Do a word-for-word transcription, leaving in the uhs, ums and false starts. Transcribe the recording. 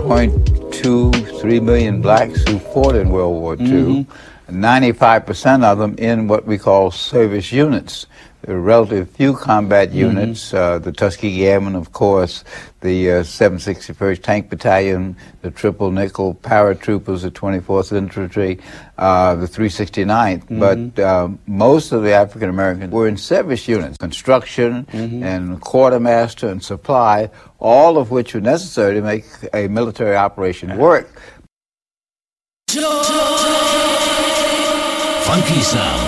point two three million blacks who fought in World War Two, mm-hmm. ninety-five percent of them in what we call service units. There were relatively few combat units, mm-hmm. uh, the Tuskegee Airmen, of course, the uh, seven sixty-first Tank Battalion, the Triple Nickel Paratroopers, the twenty-fourth Infantry, uh, the three sixty-ninth. Mm-hmm. But uh, most of the African Americans were in service units, construction mm-hmm. and quartermaster and supply, all of which were necessary to make a military operation work. Funky sound.